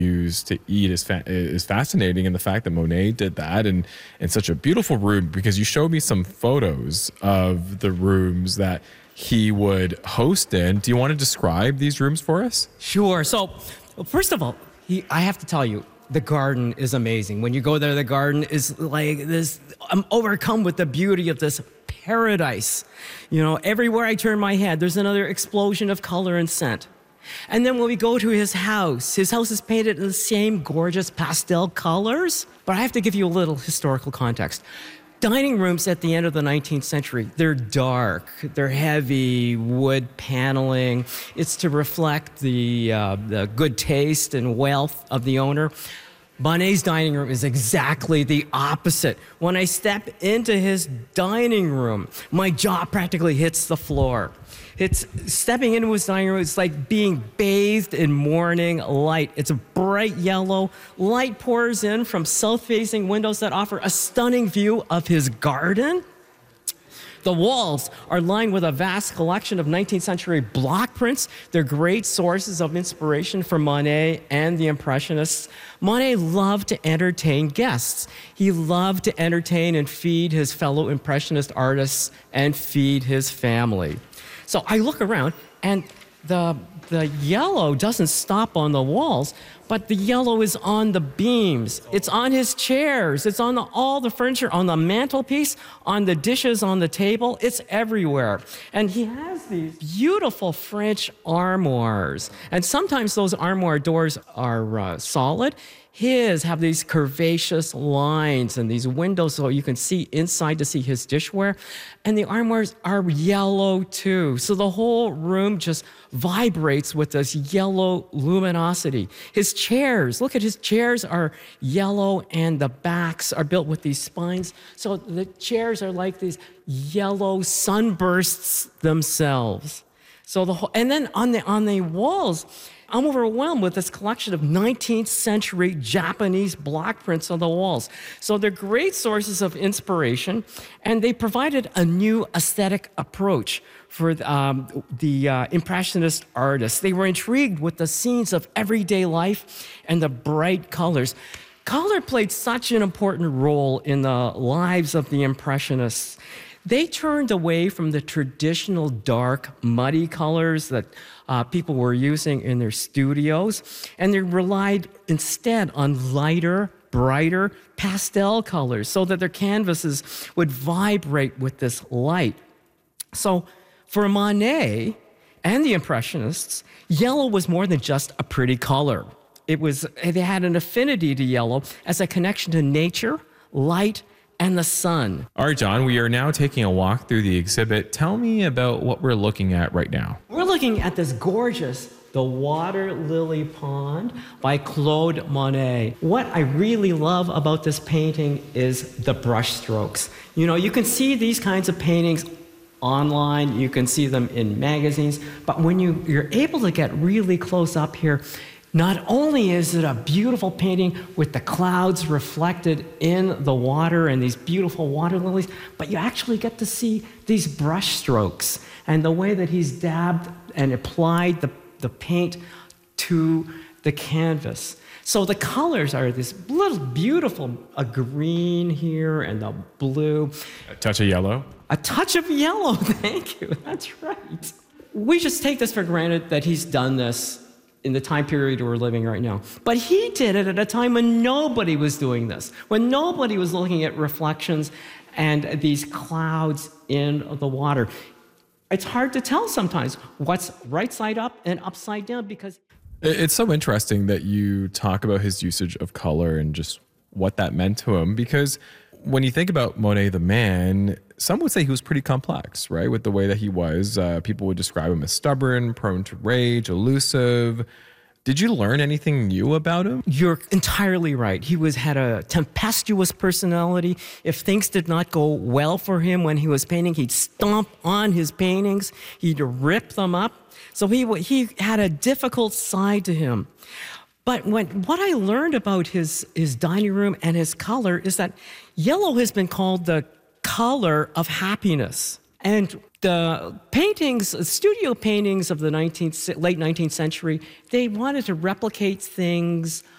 used to eat is fascinating, and the fact that Monet did that and in such a beautiful room, because you showed me some photos of the rooms that he would host in. Do you want to describe these rooms for us? Sure. So, first of all, I have to tell you, the garden is amazing. When you go there, the garden is like this. I'm overcome with the beauty of this paradise. You know, everywhere I turn my head, there's another explosion of color and scent. And then when we go to his house is painted in the same gorgeous pastel colors. But I have to give you a little historical context. Dining rooms at the end of the 19th century, they're dark, they're heavy, wood paneling. It's to reflect the good taste and wealth of the owner. Monet's dining room is exactly the opposite. When I step into his dining room, my jaw practically hits the floor. It's stepping into his dining room, it's like being bathed in morning light. It's a bright yellow. Light pours in from south-facing windows that offer a stunning view of his garden. The walls are lined with a vast collection of 19th century block prints. They're great sources of inspiration for Monet and the Impressionists. Monet loved to entertain guests. He loved to entertain and feed his fellow Impressionist artists and feed his family. So I look around, and the yellow doesn't stop on the walls, but the yellow is on the beams. It's on his chairs. It's on all the furniture, on the mantelpiece, on the dishes on the table. It's everywhere. And he has these beautiful French armoires. And sometimes those armoire doors are solid. His have these curvaceous lines and these windows so you can see inside to see his dishware. And the armoires are yellow too. So the whole room just vibrates with this yellow luminosity. His chairs, look at his chairs are yellow and the backs are built with these spines. So the chairs are like these yellow sunbursts themselves. So and then on the walls, I'm overwhelmed with this collection of 19th century Japanese block prints on the walls. So they're great sources of inspiration, and they provided a new aesthetic approach for the Impressionist artists. They were intrigued with the scenes of everyday life and the bright colors. Color played such an important role in the lives of the Impressionists. They turned away from the traditional dark, muddy colors that people were using in their studios, and they relied instead on lighter, brighter pastel colors so that their canvases would vibrate with this light. So for Monet and the Impressionists, yellow was more than just a pretty color. They had an affinity to yellow as a connection to nature, light, and the sun. All right, John, we are now taking a walk through the exhibit. Tell me about what we're looking at right now. We're looking at this gorgeous The Water Lily Pond by Claude Monet. What I really love about this painting is the brush strokes. You know, you can see these kinds of paintings online, you can see them in magazines, but when you're able to get really close up here, not only is it a beautiful painting with the clouds reflected in the water and these beautiful water lilies, but you actually get to see these brush strokes and the way that he's dabbed and applied the paint to the canvas. So the colors are this little beautiful, a green here and a blue. A touch of yellow. A touch of yellow, thank you, that's right. We just take this for granted that he's done this in the time period we're living right now. But he did it at a time when nobody was doing this, when nobody was looking at reflections and these clouds in the water. It's hard to tell sometimes what's right side up and upside down because... It's so interesting that you talk about his usage of color and just what that meant to him, because when you think about Monet the man, some would say he was pretty complex, right? With the way that he was. People would describe him as stubborn, prone to rage, elusive. Did you learn anything new about him? You're entirely right. He had a tempestuous personality. If things did not go well for him when he was painting, he'd stomp on his paintings. He'd rip them up. So he had a difficult side to him. But what I learned about his dining room and his color is that yellow has been called the color of happiness. And the paintings, studio paintings of the late 19th century, they wanted to replicate things